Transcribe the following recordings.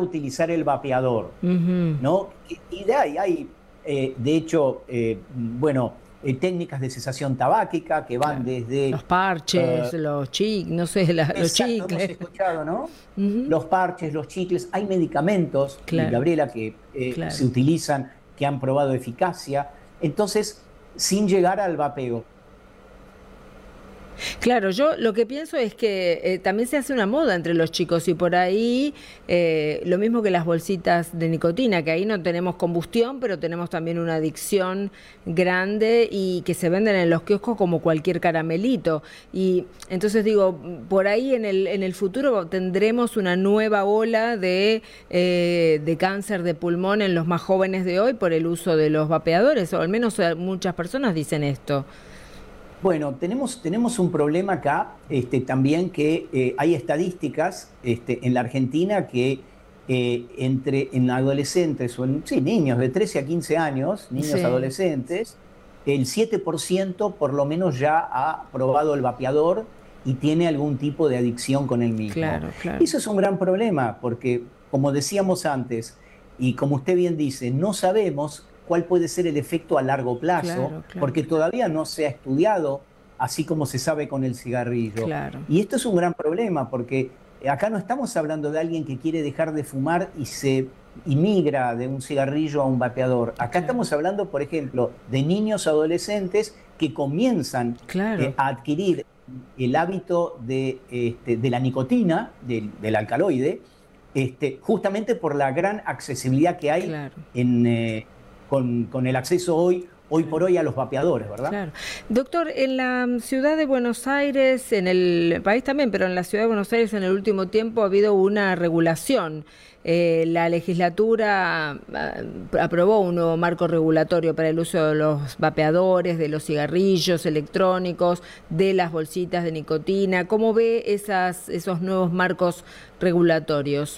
utilizar el vapeador, Ujú. ¿no? Y de ahí hay, de hecho, técnicas de cesación tabáquica que van Claro. desde, Los parches, los chicles, no sé, los exacto, hemos chicles. escuchado, ¿no? Ujú. Los parches, los chicles, hay medicamentos, Claro, Gabriela, que se claro. utilizan, que han probado eficacia, entonces, sin llegar al vapeo. Claro, yo lo que pienso es que también se hace una moda entre los chicos y por ahí lo mismo que las bolsitas de nicotina, que ahí no tenemos combustión, pero tenemos también una adicción grande y que se venden en los kioscos como cualquier caramelito. Y entonces digo, por ahí en el futuro tendremos una nueva ola de cáncer de pulmón en los más jóvenes de hoy por el uso de los vapeadores, o al menos muchas personas dicen esto. Bueno, tenemos un problema acá, también que hay estadísticas en la Argentina que en adolescentes o sí, niños de 13 a 15 años, niños Sí, adolescentes, el 7% por lo menos ya ha probado el vapeador y tiene algún tipo de adicción con el mismo. claro, claro. Eso es un gran problema porque, como decíamos antes, y como usted bien dice, no sabemos cuál puede ser el efecto a largo plazo, Claro, claro, porque todavía no se ha estudiado, así como se sabe con el cigarrillo. claro. Y esto es un gran problema, porque acá no estamos hablando de alguien que quiere dejar de fumar y migra de un cigarrillo a un vapeador. Acá Claro, estamos hablando, por ejemplo, de niños adolescentes que comienzan claro, a adquirir el hábito de la nicotina, del alcaloide, justamente por la gran accesibilidad que hay claro, con el acceso hoy por claro. hoy a los vapeadores, ¿verdad? Claro. Doctor, en la ciudad de Buenos Aires, en el país también, pero en la ciudad de Buenos Aires en el último tiempo ha habido una regulación. La legislatura aprobó un nuevo marco regulatorio para el uso de los vapeadores, de los cigarrillos electrónicos, de las bolsitas de nicotina. ¿Cómo ve esos nuevos marcos regulatorios?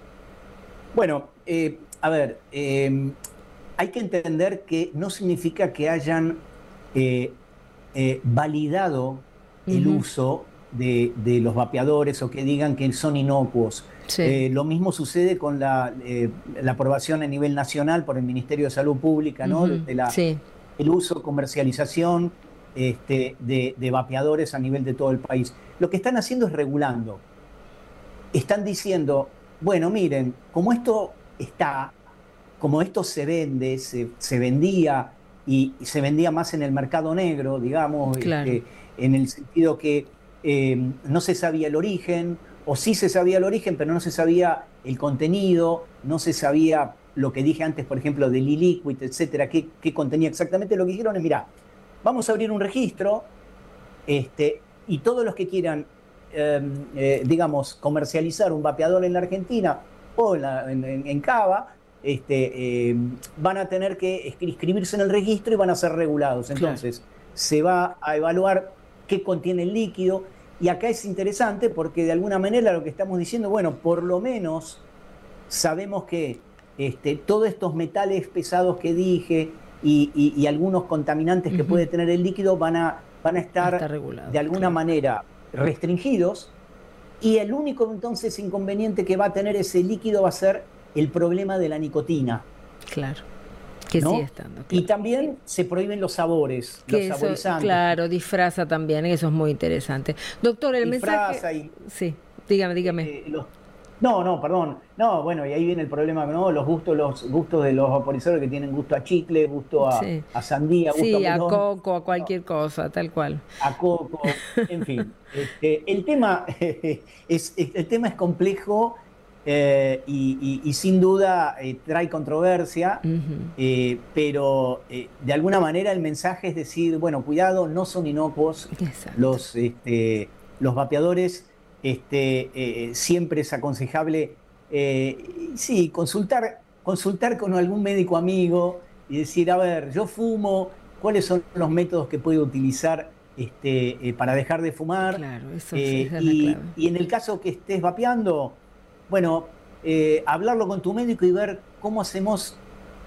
Bueno, a ver, hay que entender que no significa que hayan eh, validado el Ujú. uso de los vapeadores o que digan que son inocuos. Sí. Lo mismo sucede con la aprobación a nivel nacional por el Ministerio de Salud Pública, ¿no? Ujú. Sí. El uso, comercialización de vapeadores a nivel de todo el país. Lo que están haciendo es regulando. Están diciendo, bueno, miren, como esto se vende, se vendía y se vendía más en el mercado negro, digamos, Claro. en el sentido que no se sabía el origen, o sí se sabía el origen, pero no se sabía el contenido, no se sabía lo que dije antes, por ejemplo, del e-liquid, etcétera, qué contenía exactamente. Lo que dijeron es, mira, vamos a abrir un registro y todos los que quieran, digamos, comercializar un vapeador en la Argentina o en Cava, van a tener que inscribirse en el registro y van a ser regulados. Claro. Entonces, se va a evaluar qué contiene el líquido. Y acá es interesante porque de alguna manera lo que estamos diciendo, bueno, por lo menos sabemos que todos estos metales pesados que dije y algunos contaminantes que Ujú. puede tener el líquido van a Está estar regulado, de alguna claro. manera restringidos y el único entonces inconveniente que va a tener ese líquido va a ser el problema de la nicotina, Claro. Que sigue ¿no? estando, Y claro. también se prohíben los sabores, los Que eso, saborizantes, claro, disfraza también, eso es muy interesante. Doctor, el mensaje, disfraza y sí, dígame, dígame. los... No, no, perdón. No, bueno, y ahí viene el problema, ¿no? Los gustos de los vaporizadores que tienen gusto a chicle, gusto Sí, a sandía, gusto a sí, a melón, coco, a no, cualquier cosa, tal cual. a coco, en fin. El tema el tema es complejo y sin duda trae controversia, Ujú. pero de alguna manera el mensaje es decir, bueno, cuidado, no son inocuos Exacto. los vapeadores, siempre es aconsejable, sí, consultar con algún médico amigo y decir, a ver, yo fumo, ¿cuáles son los métodos que puedo utilizar para dejar de fumar? Claro, Eh, esa es la y, clave. y en el caso que estés vapeando, bueno, hablarlo con tu médico y ver cómo hacemos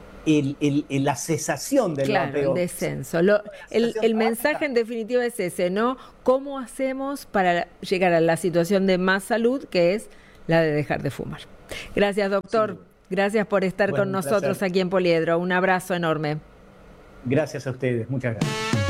la cesación del Claro, el vapeo. descenso. La cesación El mensaje tabáquica. en definitiva es ese, ¿no? ¿Cómo hacemos para llegar a la situación de más salud, que es la de dejar de fumar. Gracias, doctor. Sí. Gracias por estar con nosotros aquí en Poliedro. Un abrazo enorme. Gracias a ustedes. Muchas gracias.